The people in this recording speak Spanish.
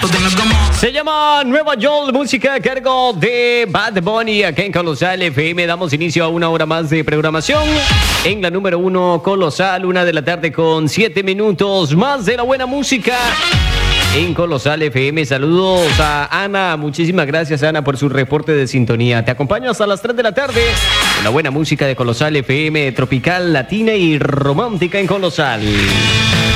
Se llama Nueva York, música a cargo de Bad Bunny. Acá en Colosal FM damos inicio a una hora más de programación. En la número 1, Colosal, 1:07 más de la buena música. En Colosal FM, saludos a Ana. Muchísimas gracias, Ana, por su reporte de sintonía. Te acompaño hasta las 3 de la tarde con la buena música de Colosal FM, tropical, latina y romántica en Colosal.